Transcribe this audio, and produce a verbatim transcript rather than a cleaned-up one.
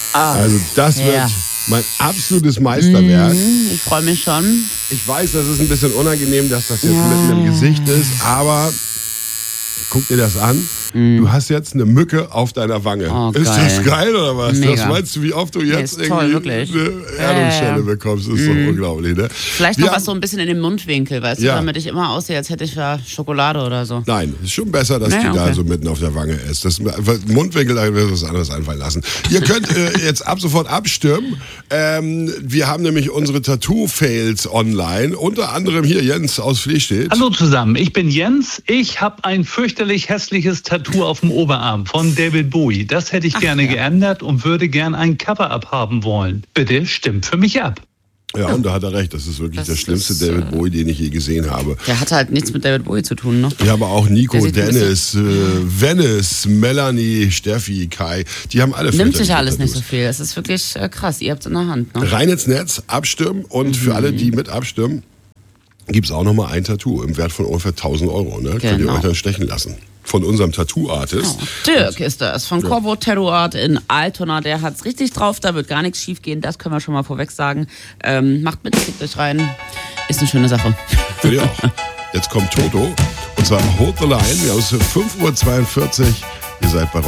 Ah, also das ja. wird mein absolutes Meisterwerk. Mhm, ich freue mich schon. Ich weiß, das ist ein bisschen unangenehm, dass das jetzt Ja. mitten im Gesicht ist, aber guck dir das an. Mhm. Du hast jetzt eine Mücke auf deiner Wange. Oh, ist geil. das geil oder was? Mega. Das meinst du, wie oft du jetzt Nee, ist toll, irgendwie wirklich. eine Erdungsstelle Ja, ja. bekommst? Das ist Mhm. doch unglaublich, ne? Vielleicht Wir noch haben- was so ein bisschen in den Mundwinkel, weißt Ja. du, damit ich immer aussehe, als hätte ich da Schokolade oder so. Nein, ist schon besser, dass Naja, die da okay. so mitten auf der Wange ist. Das Mundwinkel, da wird was anderes einfallen lassen. Ihr könnt äh, jetzt ab sofort abstimmen. Ähm, wir haben nämlich unsere Tattoo-Fails online. Unter anderem hier Jens aus Fließstedt. Hallo zusammen, ich bin Jens. Ich habe ein fürchterlich hässliches Tattoo auf dem Oberarm von David Bowie. Das hätte ich Ach, gerne ja. geändert und würde gern ein Cover-Up haben wollen. Bitte stimmt für mich ab. Ja, und da hat er recht. Das ist wirklich Das der schlimmste ist, David äh, Bowie, den ich je gesehen habe. Der hatte halt nichts mit David Bowie zu tun, ne? Ja, aber auch Nico, Der sieht ein Dennis, äh, Venice, Melanie, Steffi, Kai, die haben alle Nimmt fürchterliche sich alles nicht so Tattoos. viel. Es ist wirklich äh, krass. Ihr habt es in der Hand, ne? Rein ins Netz, abstimmen und für alle, die mit abstimmen, gibt es auch nochmal ein Tattoo im Wert von ungefähr tausend Euro. Ne? Könnt ihr Genau. euch dann stechen lassen. Von unserem Tattoo-Artist. Oh, Dirk ist das, von Corvo Tattoo Art in Altona. Der hat's richtig drauf, da wird gar nichts schief gehen. Das können wir schon mal vorweg sagen. Ähm, macht mit, klickt euch rein. Ist eine schöne Sache. Für die auch. Jetzt kommt Toto und zwar Hold the Line. Wir haben es fünf Uhr zweiundvierzig. Ihr seid bei Rock